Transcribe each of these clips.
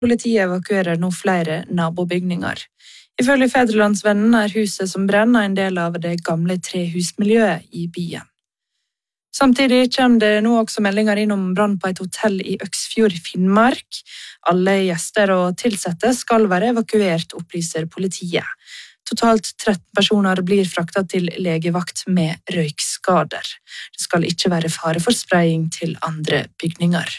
Politiet evakuerer nå flere nabobygninger. Ifølge Fædrelandsvennen huset som brenner en del av det gamle trehusmiljøet i byen. Samtidig kommer det nå også meldinger inn om brann på et hotell i Øksfjord, Finnmark. Alle gjester og tilsatte skal være evakuert, opplyser politiet. Totalt 13 personer blir fraktet til legevakt med røykskader. Det skal ikke være fare for spraying til andre bygninger.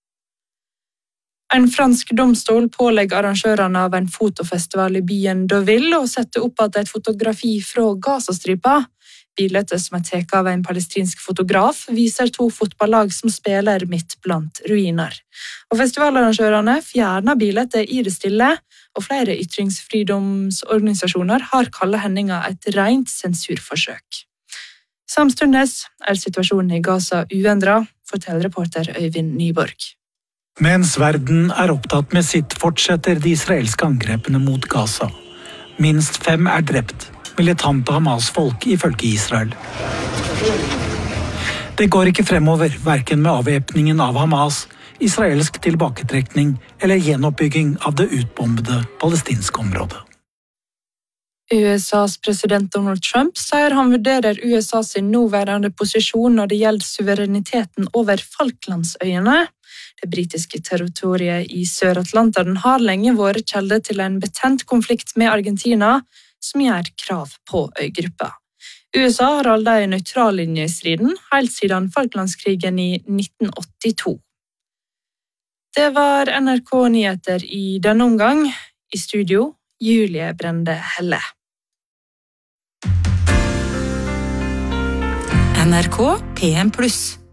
En fransk domstol pålegger arrangørene av en fotofestival i byen Deauville å sette opp at et fotografi fra Gazastripa. Bildet som tatt av en palestinsk fotograf viser 2 fotballag som spiller midt blant ruiner. Og festivalarrangørene fjerner bildet i det stille, og flere ytringsfridomsorganisasjoner har kallet hendinga et rent sensurforsøk. Samtidig situasjonen i Gaza uendret, forteller reporter Øyvind Nyborg. Mens verden opptatt med sitt, fortsetter de israelske angrepene mot Gaza. Minst 5 drept. Militante Hamas-folk ifølge Israel. Det går ikke fremover, hverken med avvæpningen av Hamas, israelsk tilbaketrekning eller gjenoppbygging av det utbombede palestinske området. USAs president Donald Trump sier han vurderer USAs nåværende posisjon når det gjelder suvereniteten over Falklandsøyene. Det britiske territoriet i Sør-Atlanteren har lenge vært kjelde til en betent konflikt med Argentina, som gjør krav på øygruppa. USA har holdt en nøytral linje i striden, helt siden Falklandskrigen i 1982. Det var NRK Nyheter i denne omgang. I studio, Julie Brende Helle. NRK PM+.